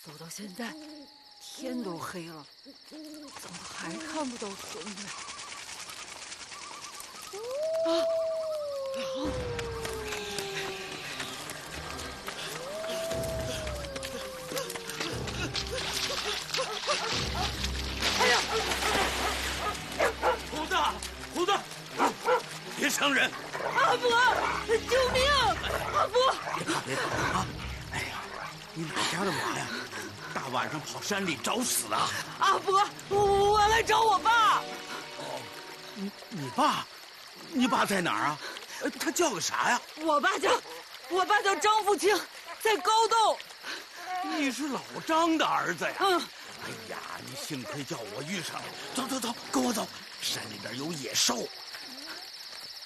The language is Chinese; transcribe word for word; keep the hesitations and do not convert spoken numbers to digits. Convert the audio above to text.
走到现在，天都黑了，怎么还看不到屯子？啊！啊！哎呀！ 虎子，虎子，别伤人！ 阿伯，救命！阿伯， 别怕，别怕啊！哎呀，你哪家的娃呀？大晚上跑山里找死啊！ 阿伯，我我来找我爸。 哦，你你爸，你爸在哪儿啊？他叫个啥呀？ 我爸叫，我爸叫张富清，在高洞。 你是老张的儿子呀？ 嗯。 哎呀，你幸亏叫我遇上了。走走走，跟我走，山里边有野兽，